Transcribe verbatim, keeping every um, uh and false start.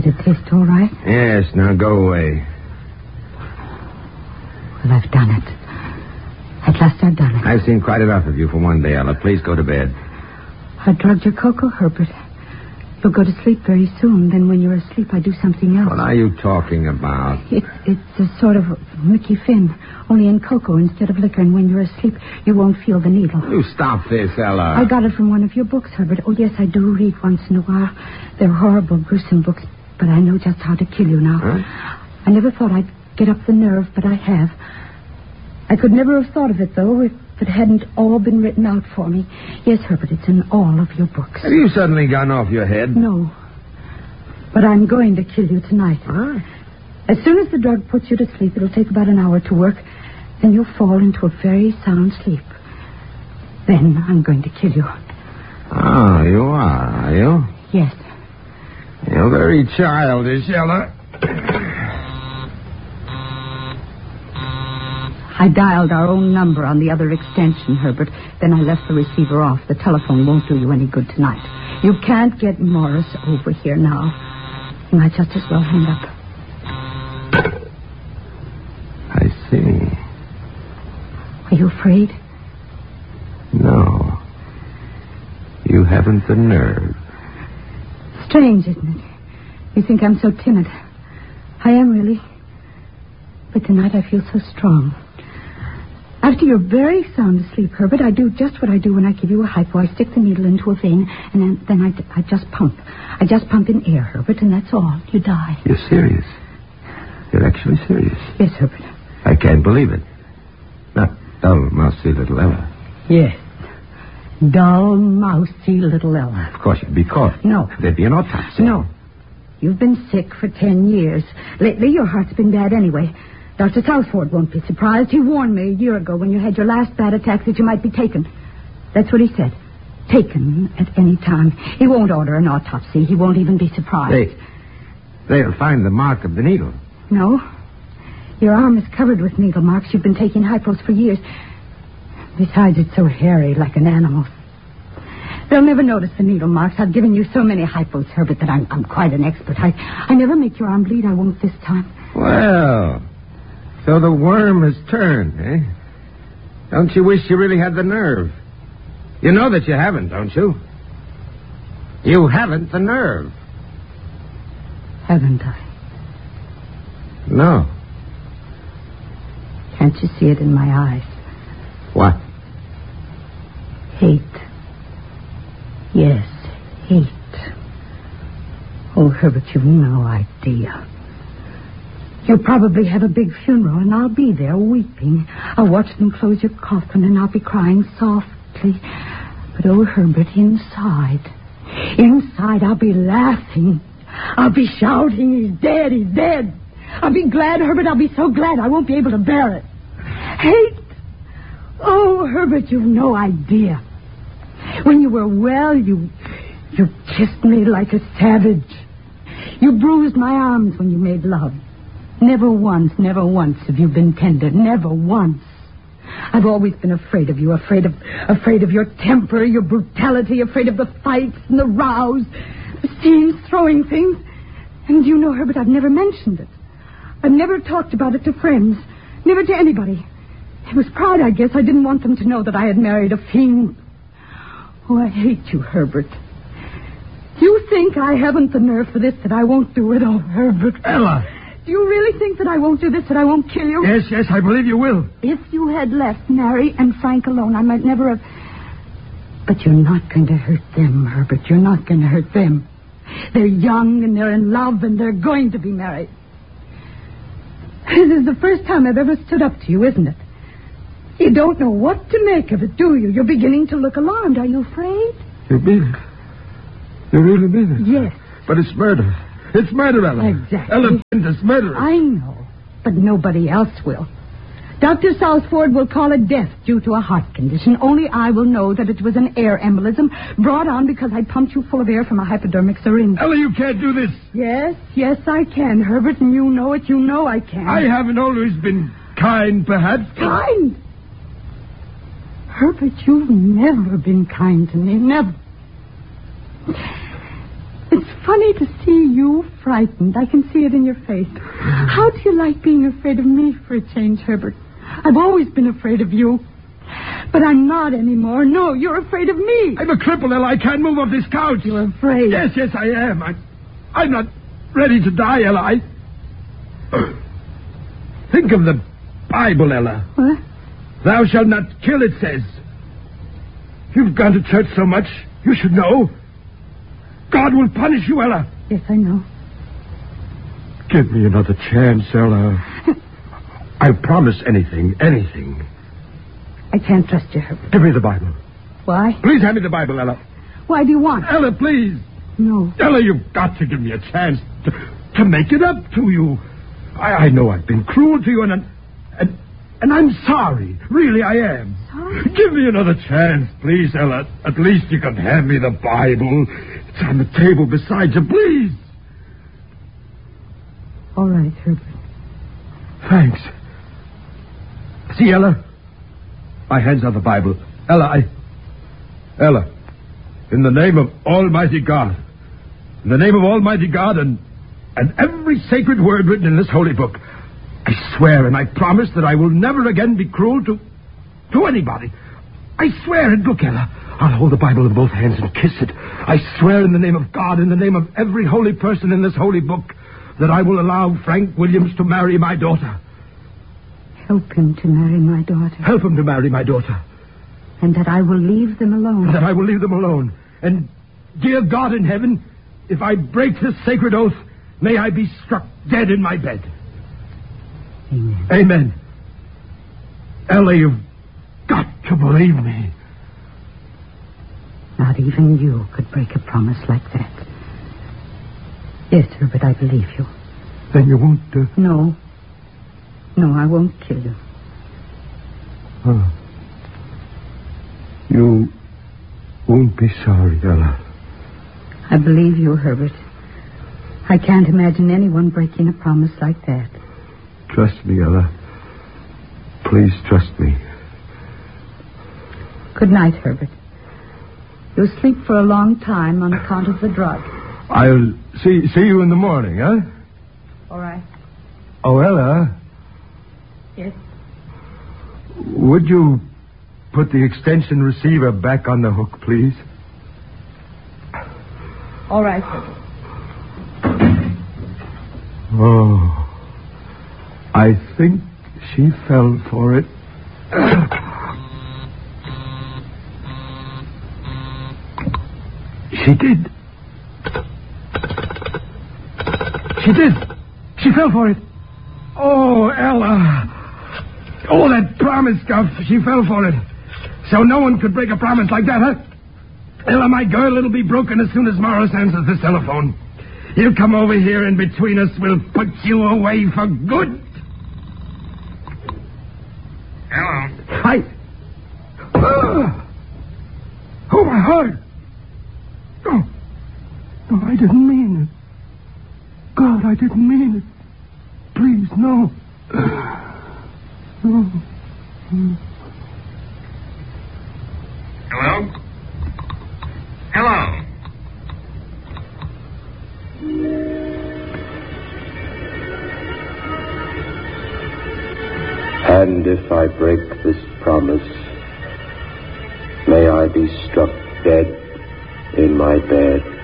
it taste all right? Yes, now go away. Well, I've done it. At last I've done it. I've seen quite enough of you for one day, Ella. Please go to bed. I drugged your cocoa, Herbert. You'll go to sleep very soon. Then when you're asleep, I do something else. What are you talking about? It's, it's a sort of Mickey Finn, only in cocoa instead of liquor. And when you're asleep, you won't feel the needle. You stop this, Ella. I got it from one of your books, Herbert. Oh, yes, I do read once in a while. They're horrible, gruesome books, but I know just how to kill you now. Huh? I never thought I'd get up the nerve, but I have. I could never have thought of it, though, if it hadn't all been written out for me. Yes, Herbert, it's in all of your books. Have you suddenly gone off your head? No. But I'm going to kill you tonight. Huh? As soon as the drug puts you to sleep, it'll take about an hour to work. Then you'll fall into a very sound sleep. Then I'm going to kill you. Oh, you are, are you? Yes. You're very childish, Ella. I dialed our own number on the other extension, Herbert. Then I left the receiver off. The telephone won't do you any good tonight. You can't get Morris over here now. You might just as well hang up. I see. Are you afraid? No. You haven't the nerve. Strange, isn't it? You think I'm so timid. I am, really. But tonight I feel so strong. After you're very sound asleep, Herbert, I do just what I do when I give you a hypo. I stick the needle into a vein, and then, then I, I just pump. I just pump in air, Herbert, and that's all. You die. You're serious. You're actually serious. Yes, Herbert. I can't believe it. Not dull, mousy little Ella. Yes. Dull, mousy little Ella. Of course, you'd be caught. No. There'd be an autopsy. No. You've been sick for ten years. Lately, your heart's been bad anyway. Doctor Southford won't be surprised. He warned me a year ago when you had your last bad attack that you might be taken. That's what he said. Taken at any time. He won't order an autopsy. He won't even be surprised. They, they'll find the mark of the needle. No. Your arm is covered with needle marks. You've been taking hypos for years. Besides, it's so hairy, like an animal. They'll never notice the needle marks. I've given you so many hypos, Herbert, that I'm, I'm quite an expert. I, I never make your arm bleed. I won't this time. Well, so the worm has turned, eh? Don't you wish you really had the nerve? You know that you haven't, don't you? You haven't the nerve. Haven't I? No. Can't you see it in my eyes? What? Hate. Yes, hate. Oh, Herbert, you've no idea. You'll probably have a big funeral, and I'll be there weeping. I'll watch them close your coffin, and I'll be crying softly. But, oh, Herbert, inside, inside, I'll be laughing. I'll be shouting, he's dead, he's dead. I'll be glad, Herbert, I'll be so glad I won't be able to bear it. Hate. Oh, Herbert, you've no idea. When you were well, you, you kissed me like a savage. You bruised my arms when you made love. Never once, never once have you been tender. Never once. I've always been afraid of you, afraid of afraid of your temper, your brutality, afraid of the fights and the rows, the scenes, throwing things. And you know, Herbert, I've never mentioned it. I've never talked about it to friends, never to anybody. It was pride, I guess. I didn't want them to know that I had married a fiend. Oh, I hate you, Herbert. You think I haven't the nerve for this, that I won't do it? Oh, Herbert. Ella. Do you really think that I won't do this, that I won't kill you? Yes, yes, I believe you will. If you had left Mary and Frank alone, I might never have... But you're not going to hurt them, Herbert. You're not going to hurt them. They're young, and they're in love, and they're going to be married. This is the first time I've ever stood up to you, isn't it? You don't know what to make of it, do you? You're beginning to look alarmed. Are you afraid? You mean it? You really mean it? Yes. But it's murder. It's murder, Ella. Exactly. Ella is murderous. I know, but nobody else will. Doctor Southford will call it death due to a heart condition. Only I will know that it was an air embolism brought on because I pumped you full of air from a hypodermic syringe. Ella, you can't do this. Yes, yes, I can, Herbert, and you know it. You know I can. I haven't always been kind, perhaps. Kind? Herbert, you've never been kind to me. Never. It's funny to see you frightened. I can see it in your face. How do you like being afraid of me for a change, Herbert? I've always been afraid of you. But I'm not anymore. No, you're afraid of me. I'm a cripple, Ella. I can't move off this couch. You're afraid. Yes, yes, I am. I, I'm not ready to die, Ella. I... Think of the Bible, Ella. What? Thou shalt not kill, it says. You've gone to church so much, you should know. God will punish you, Ella. Yes, I know. Give me another chance, Ella. I'll promise anything, anything. I can't trust you, Herbert. Give me the Bible. Why? Please hand me the Bible, Ella. Why do you want it? Ella, please. No. Ella, you've got to give me a chance to, to make it up to you. I, I know I've been cruel to you, and, and and I'm sorry. Really, I am. Sorry? Give me another chance, please, Ella. At least you can hand me the Bible. It's on the table beside you, please. All right, Herbert. Thanks. See, Ella? My hands on the Bible. Ella, I... Ella, in the name of Almighty God, in the name of Almighty God and, and every sacred word written in this holy book, I swear and I promise that I will never again be cruel to... to anybody. I swear it. Look, Ella, I'll hold the Bible in both hands and kiss it. I swear in the name of God, in the name of every holy person in this holy book, that I will allow Frank Williams to marry my daughter. Help him to marry my daughter. Help him to marry my daughter. And that I will leave them alone. That I will leave them alone. And, dear God in heaven, if I break this sacred oath, may I be struck dead in my bed. Amen. Amen. Ella, you've got to believe me. Not even you could break a promise like that. Yes, Herbert, I believe you. Then you won't... Uh... No. No, I won't kill you. Oh. You won't be sorry, Ella. I believe you, Herbert. I can't imagine anyone breaking a promise like that. Trust me, Ella. Please trust me. Good night, Herbert. You'll sleep for a long time on account of the drug. I'll see see you in the morning, huh? All right. Oh, Ella. Yes? Would you put the extension receiver back on the hook, please? All right, Herbert. Oh. I think she fell for it. She did. She did. She fell for it. Oh, Ella. Oh, that promise stuff. She fell for it. So no one could break a promise like that, huh? Ella, my girl, it'll be broken as soon as Morris answers this telephone. He'll come over here, and between us, we'll put you away for good. Hello. Hi. Uh, oh, my heart. Oh. No, I didn't mean it. God, I didn't mean it. Please, no. No. Hello? Hello? And if I break this promise, may I be struck dead in my bed.